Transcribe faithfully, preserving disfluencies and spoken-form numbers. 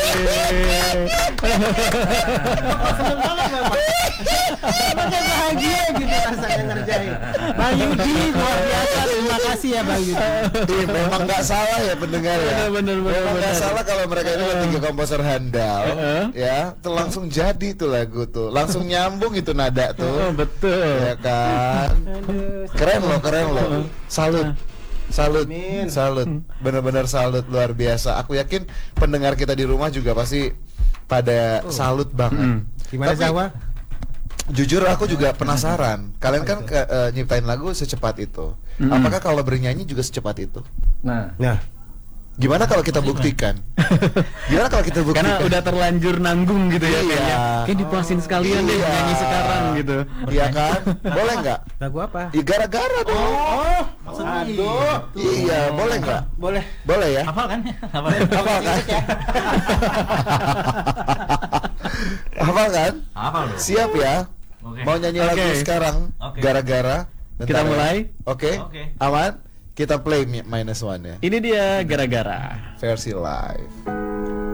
Seneng banget Bapak. Semakin bahagia gitu rasanya ngerjain. Bang Yudi luar biasa, terima kasih ya Bang Yudi. Iya, memang nggak salah ya pendengar ya. Bener, bener, Memang nggak bener. salah kalau mereka ini tiga komposer handal, Uh-uh. ya, tuh langsung jadi tuh lagu tuh, langsung nyambung itu nada tuh, Oh, betul. ya kan. Keren loh, keren loh. Salut. Salut, Amin. salut, benar-benar salut, luar biasa. Aku yakin pendengar kita di rumah juga pasti pada salut banget. Hmm. Gimana Tapi, Jawa? jujur aku juga penasaran. Kalian kan ke, eh, nyiptain lagu secepat itu. Mm. Apakah kalau bernyanyi juga secepat itu? Nah, Nah, Gimana kalau kita buktikan? Gimana kalau kita buktikan? karena udah terlanjur nanggung gitu ya, Iya. kayaknya. Kayak dipuasin sekalian deh Iya. nyanyi sekarang gitu. Iya kan? Boleh nggak? lagu apa? Ya, gara-gara dong. Oh, Maksudnya aduh. Iya, boleh nggak? Boleh. Boleh ya? hafal kan? Hafal. Hafal kan? Hafal kan? Hafal loh. Siap ya? Oke. Mau nyanyi lagu Oke. sekarang? Oke. Gara-gara. Bentar Kita ya. mulai? Oke. Oke. Aman? Kita play mi- minus one ya. Ini dia gara-gara. Versi live.